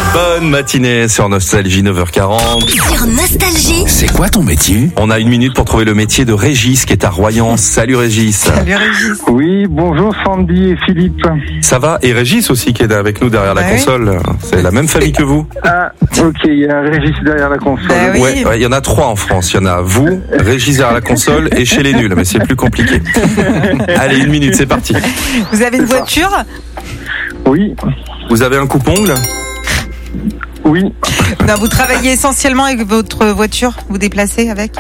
Bonne matinée sur Nostalgie, 9h40. Sur Nostalgie. C'est quoi ton métier? On a 1 minute pour trouver le métier de Régis qui est à Royan. Salut Régis. Salut Régis. Oui, bonjour Sandy et Philippe. Ça va? Et Régis aussi qui est avec nous derrière la oui. console. C'est la même famille que vous? Ah, ok, il y a un Régis derrière la console. Bah oui. Ouais, il y en a 3 en France. Il y en a vous, Régis derrière la console et chez les nuls. Mais c'est plus compliqué. Allez, 1 minute, c'est parti. Vous avez une voiture? Oui, Vous avez un coupe-ongle? oui. Non, vous travaillez essentiellement avec votre voiture? Vous déplacez avec?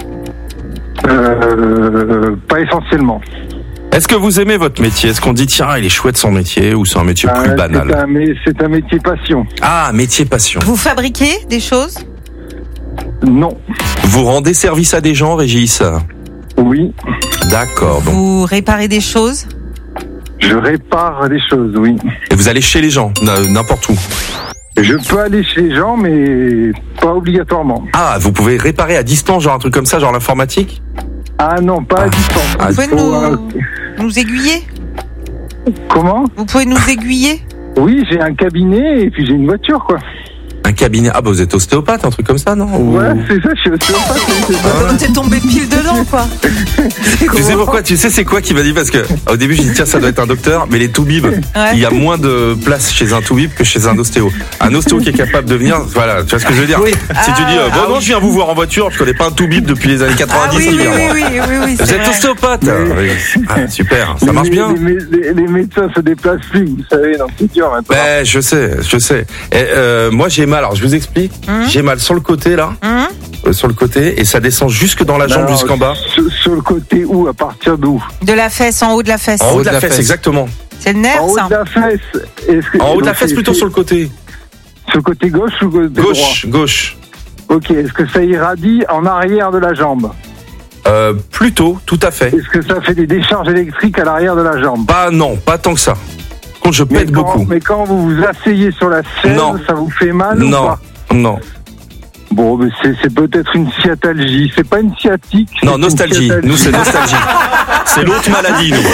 Pas essentiellement. Est-ce que vous aimez votre métier? Est-ce qu'on dit tiens, il est chouette son métier ou c'est un métier plus banal? C'est un métier passion. Ah, métier passion. Vous fabriquez des choses? Non. Vous rendez service à des gens, Régis? Oui, D'accord. Donc, Vous réparez des choses? je répare des choses, oui. et vous allez chez les gens, n'importe où. Je peux aller chez les gens, mais pas obligatoirement. Ah, vous pouvez réparer à distance, genre un truc comme ça, genre l'informatique? Ah non, pas à distance. Ah, Vous pouvez Faut, nous aiguiller? comment? Vous pouvez nous aiguiller? Oui, j'ai un cabinet et puis j'ai une voiture, quoi. Un cabinet. Ah, bah vous êtes ostéopathe, un truc comme ça, non? Ouais, c'est ça, je suis ostéopathe. C'est ça. T'es tombé pile dedans, quoi. Tu sais pourquoi? Tu sais c'est quoi qui m'a dit? Parce que au début je dis tiens, ça doit être un docteur, mais les toubibs, il y a moins de place chez un toubib que chez un ostéo. Un ostéo qui est capable de venir, voilà, tu vois ce que je veux dire? Oui. Si tu dis bon non, je viens vous voir en voiture, je connais pas un toubib depuis les années 90. Ah oui, ni oui, bien, moi. oui, Vous c'est êtes vrai. ostéopathe? Ah, super, ça marche bien. Les médecins se déplacent plus, vous savez, dans le futur maintenant. Ben, je sais. Et, moi, j'ai mal. Alors, je vous explique. J'ai mal sur le côté, là. Sur le côté. Et ça descend jusque dans la jambe, Alors, jusqu'en bas. Sur le côté où? À partir d'où? De la fesse, en haut de la fesse. En haut de la fesse, exactement. C'est le nerf, En haut ça? de la fesse. En haut de la fesse, plutôt sur le côté. Sur le côté gauche ou le côté Gauche. droit? Ok, est-ce que ça irradie en arrière de la jambe? Plutôt, tout à fait. Est-ce que ça fait des décharges électriques à l'arrière de la jambe? Non, pas tant que ça. Contre, je pète beaucoup. Mais quand vous vous asseyez sur la chaise, Non. ça vous fait mal ou Non, pas? non. Bon, mais c'est peut-être une sciatalgie. C'est pas une sciatique. Non, c'est une nostalgie. sciatalgie. Nous, c'est nostalgie. C'est l'autre maladie, nous.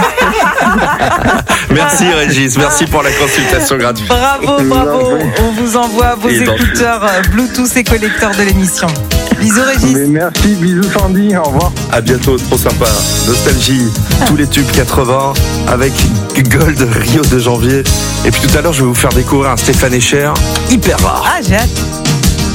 Merci, Régis. Merci pour la consultation gratuite. Bravo. On vous envoie vos Et dans- écouteurs Bluetooth et collecteurs de l'émission. Bisous, Régis. Mais merci, bisous Sandy, au revoir. À bientôt, trop sympa. Nostalgie, tous les tubes 80 avec Gold Rio de janvier. Et puis tout à l'heure, je vais vous faire découvrir un Stéphane Echer hyper rare. Ah, j'ai hâte.